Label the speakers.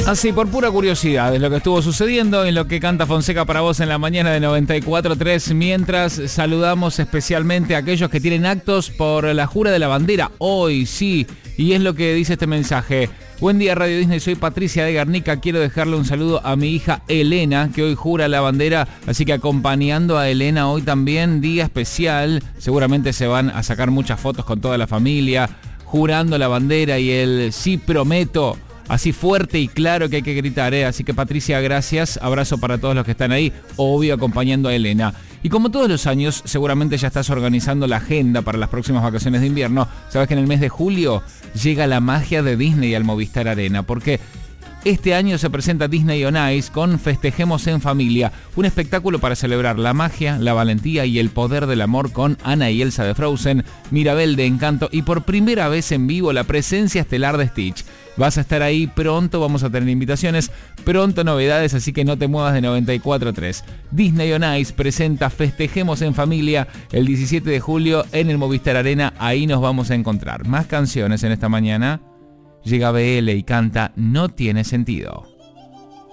Speaker 1: Así, por pura curiosidad, es lo que estuvo sucediendo en lo que canta Fonseca para vos en la mañana de 94.3, mientras saludamos especialmente a aquellos que tienen actos por la jura de la bandera. Hoy, sí, y es lo que dice este mensaje. Buen día, Radio Disney, soy Patricia de Guernica. Quiero dejarle un saludo a mi hija Elena, que hoy jura la bandera, así que acompañando a Elena hoy también, día especial. Seguramente se van a sacar muchas fotos con toda la familia, jurando la bandera y el sí prometo. Así fuerte y claro que hay que gritar, ¿eh? Así que Patricia, gracias. Abrazo para todos los que están ahí, obvio acompañando a Elena. Y como todos los años, seguramente ya estás organizando la agenda para las próximas vacaciones de invierno. Sabes que en el mes de julio llega la magia de Disney al Movistar Arena, porque este año se presenta Disney on Ice con Festejemos en Familia, un espectáculo para celebrar la magia, la valentía y el poder del amor con Anna y Elsa de Frozen, Mirabel de Encanto y por primera vez en vivo la presencia estelar de Stitch. Vas a estar ahí pronto, vamos a tener invitaciones, pronto novedades, así que no te muevas de 94.3. Disney on Ice presenta Festejemos en Familia el 17 de julio en el Movistar Arena, ahí nos vamos a encontrar. Más canciones en esta mañana. Llega BL y canta No tiene sentido.